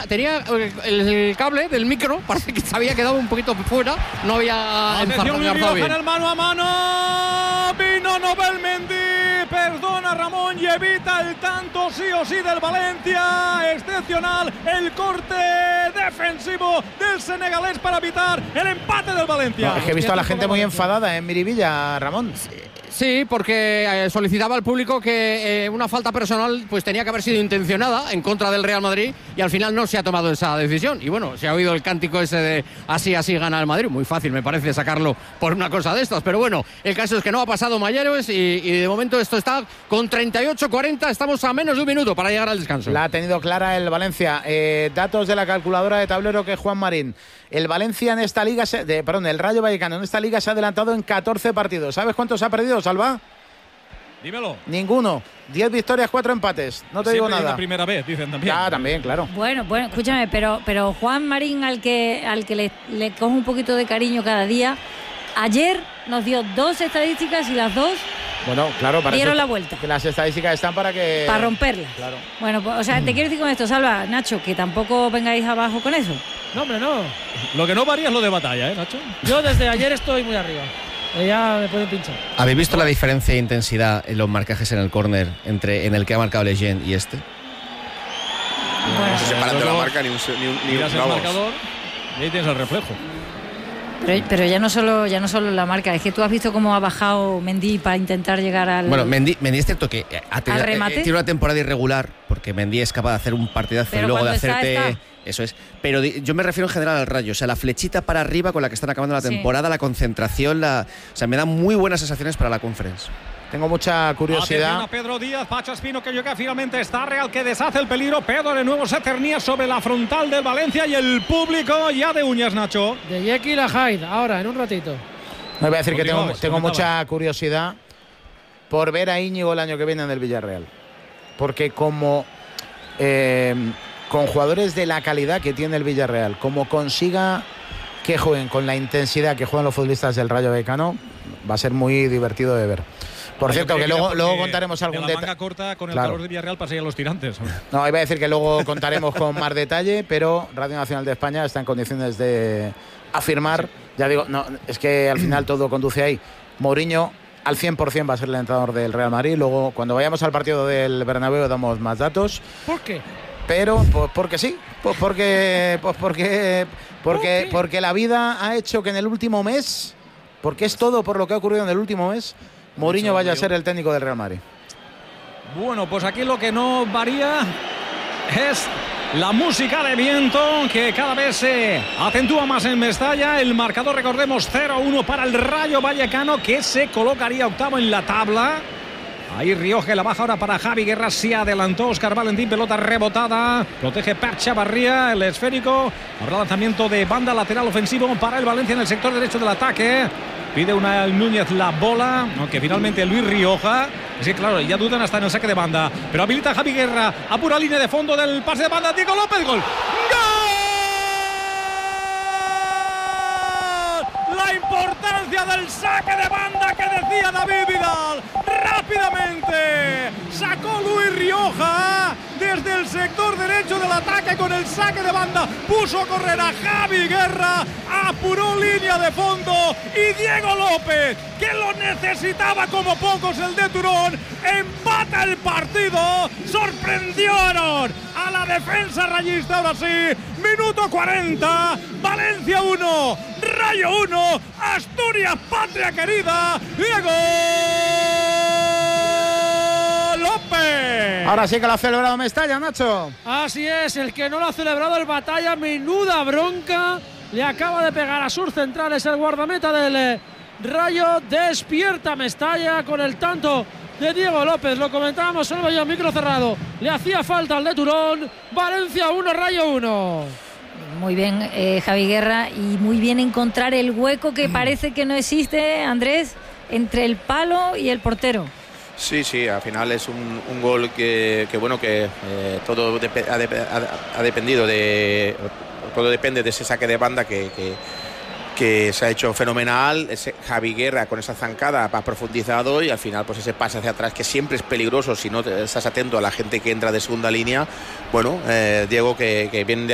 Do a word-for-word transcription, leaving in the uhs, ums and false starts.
tenía el, el cable del micro, parece que se había quedado un poquito fuera, no había atención, Luis Rioja en el mano a mano, vino Nobel Mendy, perdona Ramón y evita el tanto sí o sí del Valencia, excepcional el corte defensivo del senegalés para evitar el empate del Valencia. No, es que he visto a la gente muy enfadada en Miribilla, Ramón. Sí. Sí, porque eh, solicitaba al público que eh, una falta personal pues tenía que haber sido intencionada en contra del Real Madrid y al final no se ha tomado esa decisión. Y bueno, se ha oído el cántico ese de así, así gana el Madrid. Muy fácil me parece sacarlo por una cosa de estas. Pero bueno, el caso es que no ha pasado mayores y, y de momento esto está con treinta y ocho cuarenta. Estamos a menos de un minuto para llegar al descanso. La ha tenido clara el Valencia. Eh, datos de la calculadora de tablero que Juan Marín. El Valencia en esta liga, se, de, perdón, el Rayo Vallecano en esta liga se ha adelantado en catorce partidos. ¿Sabes cuántos ha perdido, Salva? Dímelo. Ninguno. diez victorias, cuatro empates. No te Siempre digo nada. Es la primera vez, dicen también. Ya, también, claro. Bueno, bueno, escúchame, pero, pero Juan Marín, al que, al que le, le cojo un poquito de cariño cada día, ayer nos dio dos estadísticas y las dos bueno, claro, para dieron eso, la vuelta. Que las estadísticas están para que... Para romperlas. Claro. Bueno, pues, o sea, te quiero decir con esto, Salva, Nacho, que tampoco vengáis abajo con eso. No, hombre, no. Lo que no varía es lo de batalla, ¿eh, Nacho? Yo desde ayer estoy muy arriba. Ya me pueden pinchar. ¿Habéis visto la diferencia de intensidad en los marcajes en el córner entre en el que ha marcado Lejeune y este? Bueno, No se separan de la marca ni un, ni un, ni un miras el marcador y ahí tienes el reflejo. Pero, pero ya no solo ya no solo la marca, es que tú has visto cómo ha bajado Mendy para intentar llegar al... Bueno, Mendy, Mendy es cierto que ha tenido, ¿al remate? eh, tiene una temporada irregular, porque Mendy es capaz de hacer un partidazo Pero y luego de cuando hacerte... está, está. Eso es. Pero di- yo me refiero en general al Rayo. O sea, la flechita para arriba con la que están acabando la Sí. temporada, la concentración, la... O sea, me da muy buenas sensaciones para la Conference. Tengo mucha curiosidad. Atención a Pedro Díaz, Pacho Espino que llega finalmente, está Real que deshace el peligro. Pedro de nuevo se cernía sobre la frontal del Valencia y el público ya de uñas, Nacho. De Jekyll a Hyde, ahora, en un ratito. No voy a decir que tengo, Continuamos, tengo comentaba. mucha curiosidad por ver a Íñigo el año que viene en el Villarreal. Porque como eh, con jugadores de la calidad que tiene el Villarreal, como consiga que jueguen con la intensidad que juegan los futbolistas del Rayo Vallecano, va a ser muy divertido de ver. Por Yo cierto, creía que era luego, porque luego contaremos de algún la detalle. manga corta con el Claro. calor de Villarreal para seguir a los tirantes. No, iba a decir que luego contaremos con más detalle, pero Radio Nacional de España está en condiciones de afirmar, ya digo, no, es que al final todo conduce ahí. Mourinho al cien por cien va a ser el entrenador del Real Madrid. Luego, cuando vayamos al partido del Bernabéu, damos más datos. ¿Por qué? Pero, pues porque sí, pues porque, pues porque, porque, ¿Por qué? porque la vida ha hecho que en el último mes, porque es todo por lo que ha ocurrido en el último mes, Mourinho vaya a ser el técnico del Real Madrid. Bueno, pues aquí lo que no varía es la música de viento, que cada vez se acentúa más en Mestalla. El marcador, recordemos, cero a uno para el Rayo Vallecano, que se colocaría octavo en la tabla. Ahí Rioja la baja ahora para Javi Guerra. Se adelantó Óscar Valentín, pelota rebotada. Protege Per Chavarría, el esférico. Habrá lanzamiento de banda lateral ofensivo para el Valencia en el sector derecho del ataque. Pide una Núñez la bola, aunque finalmente Luis Rioja. Es que claro, ya dudan hasta en el saque de banda. Pero habilita Javi Guerra a pura línea de fondo del pase de banda. Diego López, gol. ¡Gol! La importancia del saque de banda que decía David Vidal. Rápidamente sacó Luis Rioja desde el sector derecho del ataque con el saque de banda. Puso a correr a Javi Guerra, apuró línea de fondo y Diego López, que lo necesitaba como pocos el de Turón, empata el partido. Sorprendieron a la defensa rayista. Ahora sí, minuto cuarenta, Valencia uno, Rayo uno, Asturias, patria querida, Diego López. Ahora sí que lo ha celebrado Mestalla, Nacho. Así es, el que no lo ha celebrado el Batalla, menuda bronca. Le acaba de pegar a sus centrales el guardameta del eh, Rayo. Despierta Mestalla con el tanto de Diego López. Lo comentábamos solo yo, micro cerrado. Le hacía falta al de Turón. Valencia uno, Rayo uno. Muy bien, eh, Javi Guerra, y muy bien encontrar el hueco que parece que no existe, Andrés, entre el palo y el portero. Sí, sí, al final es un, un gol que, que bueno, que eh, todo dep- ha, dep- ha, ha dependido de, todo depende de ese saque de banda que, que, que se ha hecho fenomenal. Ese Javi Guerra con esa zancada ha profundizado y al final pues ese pase hacia atrás que siempre es peligroso si no te, estás atento a la gente que entra de segunda línea. Bueno, eh, Diego que, que viene de